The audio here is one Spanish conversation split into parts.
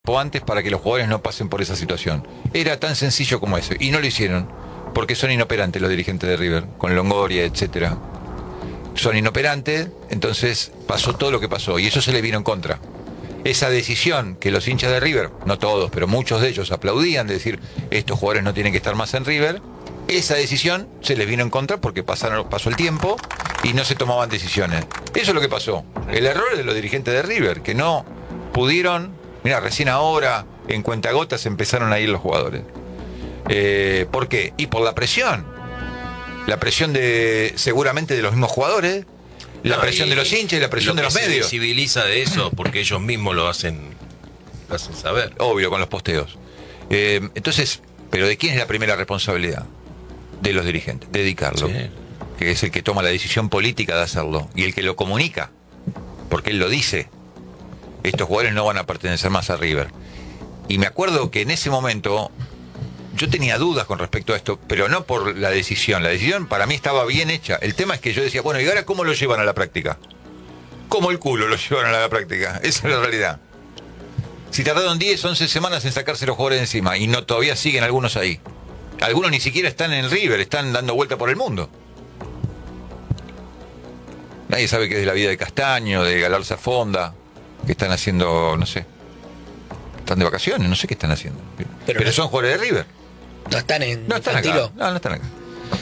antes para que los jugadores no pasen por esa situación. Era tan sencillo como eso. Y no lo hicieron, porque son inoperantes los dirigentes de River, con Longoria, etcétera. Son inoperantes, entonces pasó todo lo que pasó, y eso se les vino en contra. Esa decisión que los hinchas de River, no todos, pero muchos de ellos aplaudían, de decir, estos jugadores no tienen que estar más en River, esa decisión se les vino en contra porque pasó el tiempo y no se tomaban decisiones. Eso es lo que pasó. El error es de los dirigentes de River, que no pudieron. Mira, recién ahora, en cuentagotas, empezaron a ir los jugadores. ¿Por qué? Y por la presión. La presión seguramente de los mismos jugadores, la presión de los hinchas y la presión de los medios. Se visibiliza de eso porque ellos mismos lo hacen saber. Obvio, con los posteos. Entonces, ¿pero de quién es la primera responsabilidad? De los dirigentes, de Di Carlo, sí, que es el que toma la decisión política de hacerlo y el que lo comunica, porque él lo dice. Estos jugadores no van a pertenecer más a River. Y me acuerdo que en ese momento yo tenía dudas con respecto a esto, pero no por la decisión. La decisión para mí estaba bien hecha. El tema es que yo decía, bueno, ¿y ahora cómo lo llevan a la práctica? ¿Cómo el culo lo llevan a la práctica? Esa es la realidad. Si tardaron 10, 11 semanas en sacarse los jugadores de encima y no todavía siguen algunos ahí. Algunos ni siquiera están en River, están dando vuelta por el mundo. Nadie sabe qué es de la vida de Castaño, de Galarza Fonda, que están haciendo, no sé. Están de vacaciones, no sé qué están haciendo. Pero no, son jugadores de River. No están en no están acá. No están acá.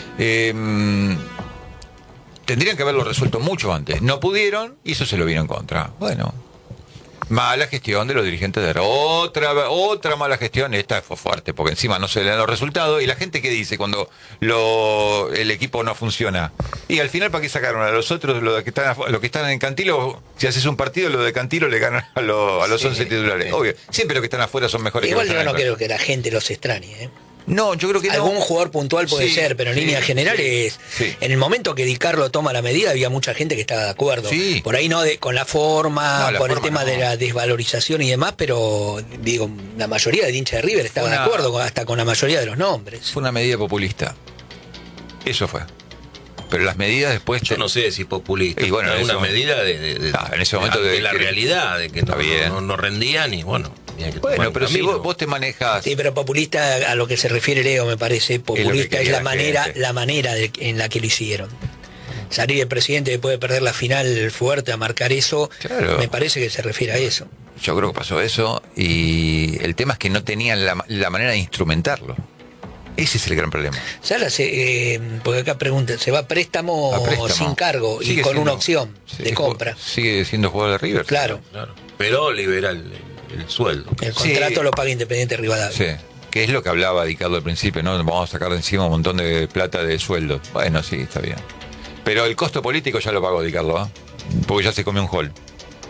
Tendrían que haberlo resuelto mucho antes. No pudieron y eso se lo vino en contra. Bueno. Mala gestión de los dirigentes de otra mala gestión. Esta fue fuerte porque encima no se le dan los resultados. Y la gente, ¿qué dice cuando el equipo no funciona? Y al final, ¿para qué sacaron a los otros, los que están en Cantilo? Si haces un partido, los de Cantilo le ganan a los 11 titulares. Sí. Obvio, siempre los que están afuera son mejores. Igual yo no creo que la gente los extrañe, ¿eh? No, yo creo que algún jugador puntual puede ser, pero en líneas generales, en el momento que Di Carlo toma la medida, había mucha gente que estaba de acuerdo. Sí. Por ahí no con la forma, por el tema de la desvalorización y demás, pero digo, la mayoría de hinchas de River estaba de acuerdo, hasta con la mayoría de los nombres. Fue una medida populista. Eso fue. Pero las medidas después... Yo no sé si populista. Y bueno, es una medida en ese momento de la realidad, de que no rendían y bueno... Bueno, pero si vos te manejas... Sí, pero populista, a lo que se refiere Leo, me parece, populista es la manera en la que lo hicieron. Salir el presidente después de perder la final fuerte a marcar eso, claro, me parece que se refiere a eso. Yo creo que pasó eso y el tema es que no tenían la manera de instrumentarlo. Ese es el gran problema. Porque acá preguntan, ¿se va a préstamo sin cargo y con una opción de compra? Sigue siendo jugador de River. Claro. Pero libera el sueldo. El contrato lo paga Independiente Rivadavia. Sí, que es lo que hablaba Di Carlo al principio, ¿no? Vamos a sacar de encima un montón de plata de sueldo. Bueno, sí, está bien. Pero el costo político ya lo pagó Di Carlo, ¿eh? Porque ya se comió un gol.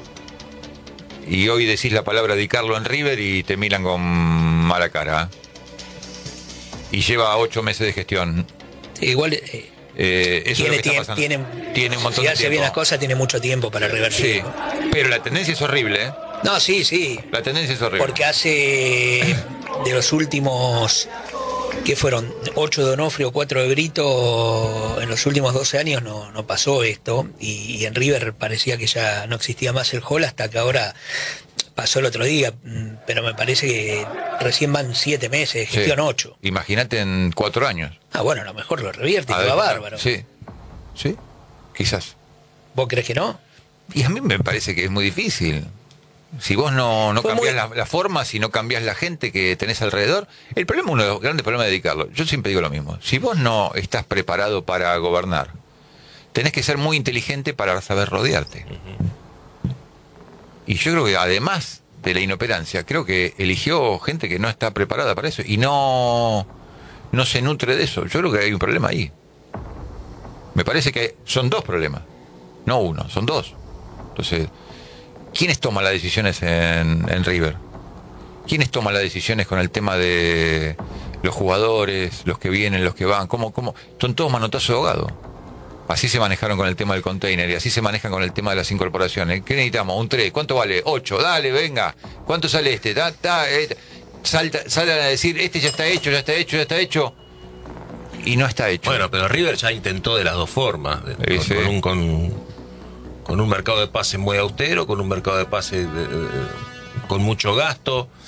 Y hoy decís la palabra Di Carlo en River y te miran con mala cara, ¿eh? Y lleva 8 meses de gestión. Sí, igual... eso es lo que está pasando. Tiene un montón de tiempo. Si hace bien las cosas, tiene mucho tiempo para revertir. Sí, pero la tendencia es horrible, ¿eh? No, sí. La tendencia es horrible. Porque hace de los últimos, ¿qué fueron? 8 de Onofrio, 4 de Brito, en los últimos 12 años no pasó esto. Y en River parecía que ya no existía más el hall hasta que ahora pasó el otro día. Pero me parece que recién van 7 meses, gestión 8. Imagínate en 4 años. Bueno, a lo mejor lo revierte y va bárbaro. Sí, quizás. ¿Vos crees que no? Y a mí me parece que es muy difícil. Si vos no cambiás la forma, si no cambiás la gente que tenés alrededor, el problema, uno de los grandes problemas de Di Carlo, yo siempre digo lo mismo, si vos no estás preparado para gobernar, tenés que ser muy inteligente para saber rodearte. Y yo creo que además de la inoperancia, creo que eligió gente que no está preparada para eso y no se nutre de eso. Yo creo que hay un problema ahí. Me parece que son 2 problemas, no uno, son 2. Entonces, ¿quiénes toman las decisiones en River? ¿Quiénes toman las decisiones con el tema de los jugadores, los que vienen, los que van? ¿Cómo? Son todos manotazos de ahogado. Así se manejaron con el tema del container y así se manejan con el tema de las incorporaciones. ¿Qué necesitamos? Un 3. ¿Cuánto vale? 8. Dale, venga. ¿Cuánto sale este? Salen a decir, este ya está hecho. Y no está hecho. Bueno, pero River ya intentó de las 2 formas. Con un mercado de pases muy austero, con un mercado de pases con mucho gasto.